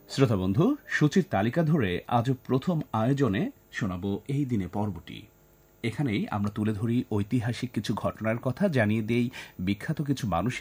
শ্রোতা বন্ধু, সূচির তালিকা ধরে আজও প্রথম আয়োজনে শোনাব এই দিনে পর্বটি। এখানেই আমরা তুলে ধরি ঐতিহাসিক কিছু ঘটনার কথা, জানিয়ে দেই বিখ্যাত কিছু মানুষ